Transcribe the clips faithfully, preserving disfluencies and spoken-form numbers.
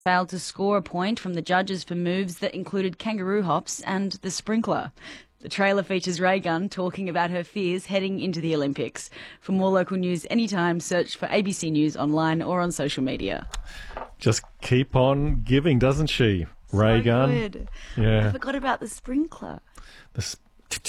failed to score a point from the judges for moves that included kangaroo hops and the sprinkler. The trailer features Ray Gunn talking about her fears heading into the Olympics. For more local news anytime, search for A B C News online or on social media. Just keep on giving, doesn't she, Ray So Gunn? good. Yeah. I forgot about the sprinkler. The s-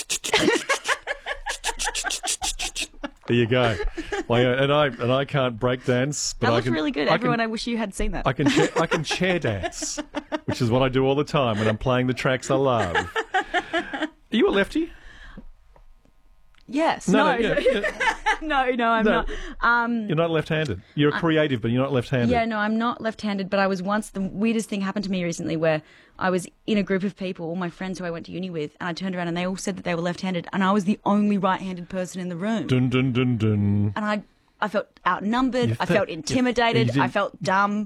there you go. Well, yeah, and I and I can't break dance, but That I looked can. really good. I Everyone, can, I wish you had seen that. I can cha- I can chair dance, which is what I do all the time when I'm playing the tracks I love. Are you a lefty? Yes. No, No. no, yeah, yeah. no, no, I'm No. not. Um, You're not left-handed. You're a creative, but you're not left-handed. yeah, no, I'm not left-handed, but I was once, the weirdest thing happened to me recently where I was in a group of people, all my friends who I went to uni with, and I turned around and they all said that they were left-handed, and I was the only right-handed person in the room. Dun dun dun dun. And I I felt outnumbered, You I fe- felt you- intimidated, you didn't- I felt dumb.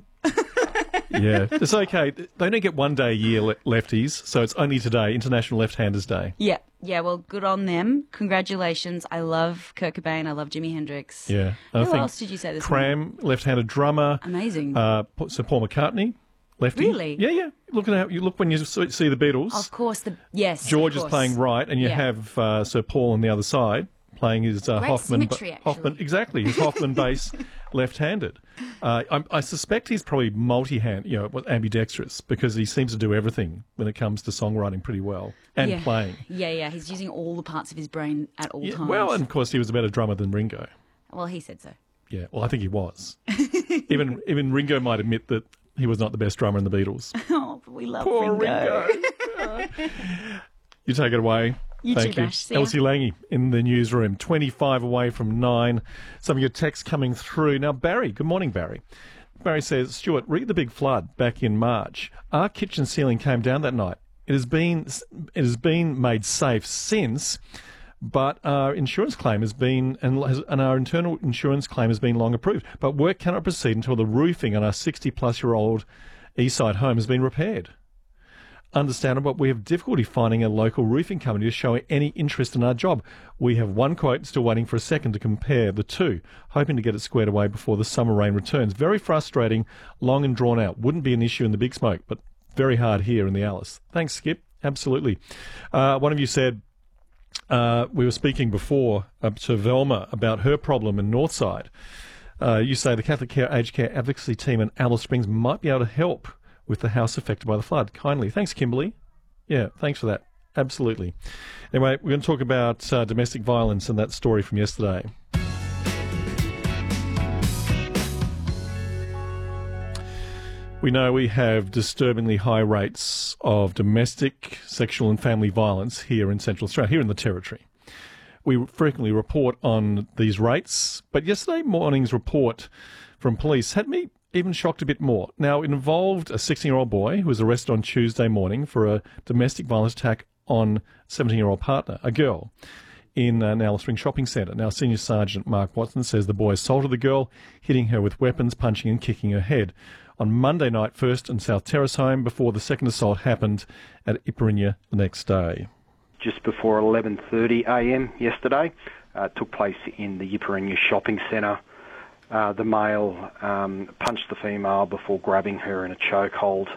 Yeah, it's okay. They don't get one day a year le- lefties, so it's only today, International Left-Handers Day. Yeah, yeah, well, good on them. Congratulations. I love Kurt Cobain, I love Jimi Hendrix. Yeah. Who I think else did you say this morning? Cram, left-handed drummer. Amazing. Uh, Pa- Sir Paul McCartney, lefty. Really? Yeah, yeah. Look at how you look when you see see the Beatles. Of course, the yes. George of is course. playing right, and you Yeah. have uh, Sir Paul on the other side playing his uh, Great Hoffman. symmetry, actually. Hoffman, exactly, his Hoffman bass, left-handed. Uh, I, I suspect he's probably multi-hand, you know, ambidextrous, because he seems to do everything when it comes to songwriting pretty well and yeah. playing. Yeah, yeah. He's using all the parts of his brain at all Yeah, times. well, and of course, he was a better drummer than Ringo. well, he said so. Yeah, well, I think he was. even even Ringo might admit that he was not the best drummer in the Beatles. Oh, but we love Poor Ringo. Ringo. You take it away. You Thank too, you. Bash. See ya. Elsie Lange in the newsroom, twenty-five away from nine. Some of your texts coming through. Now, Barry, good morning, Barry. Barry says, Stuart, read the big flood back in March. Our kitchen ceiling came down that night. It has been it has been made safe since, but our insurance claim has been and, has, and our internal insurance claim has been long approved. But work cannot proceed until the roofing on our sixty-plus-year-old Eastside home has been repaired. Understandable, but we have difficulty finding a local roofing company to show any interest in our job. We have one quote, still waiting for a second to compare the two, hoping to get it squared away before the summer rain returns. Very frustrating, long and drawn out. Wouldn't be an issue in the Big Smoke, but very hard here in the Alice. Thanks, Skip. Absolutely. Uh, one of you said, uh, we were speaking before uh, to Velma about her problem in Northside. Uh, you say the Catholic Care Aged Care Advocacy Team in Alice Springs might be able to help with the house affected by the flood. Kindly. Thanks, Kimberly. Yeah, thanks for that. Absolutely. Anyway, we're going to talk about uh, domestic violence and that story from yesterday. We know we have disturbingly high rates of domestic, sexual and family violence here in Central Australia, here in the Territory. We frequently report on these rates, but yesterday morning's report from police had me even shocked a bit more. Now, it involved a sixteen-year-old boy who was arrested on Tuesday morning for a domestic violence attack on a seventeen-year-old partner, a girl, in an Alice Springs shopping centre. Now, Senior Sergeant Mark Watson says the boy assaulted the girl, hitting her with weapons, punching and kicking her head. On Monday night, first in South Terrace home, before the second assault happened at Iperinya the next day. Just before eleven thirty a m yesterday, uh, took place in the Iperinya shopping centre. Uh, the male um, punched the female before grabbing her in a chokehold.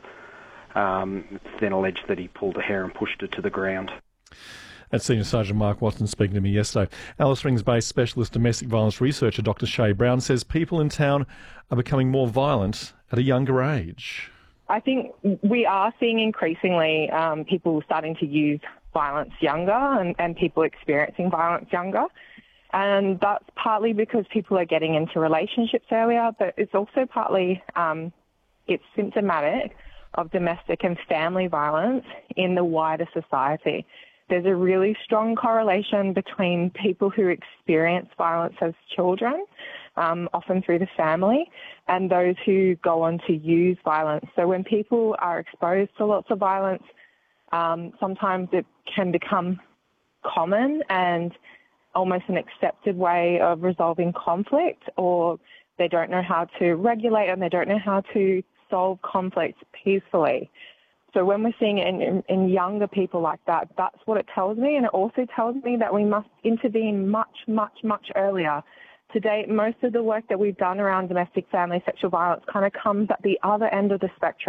Um, it's then alleged that he pulled her hair and pushed her to the ground. That's Senior Sergeant Mark Watson speaking to me yesterday. Alice Springs-based specialist domestic violence researcher Doctor Shay Brown says people in town are becoming more violent at a younger age. I think we are seeing increasingly um, people starting to use violence younger and, and people experiencing violence younger. And that's partly because people are getting into relationships earlier, but it's also partly um, it's symptomatic of domestic and family violence in the wider society. There's a really strong correlation between people who experience violence as children, um, often through the family, and those who go on to use violence. So when people are exposed to lots of violence, um, sometimes it can become common and almost an accepted way of resolving conflict, or they don't know how to regulate and they don't know how to solve conflict peacefully. So when we're seeing it in, in, in younger people like that, that's what it tells me. And it also tells me that we must intervene much, much, much earlier To date, most of the work that we've done around domestic family sexual violence kind of comes at the other end of the spectrum.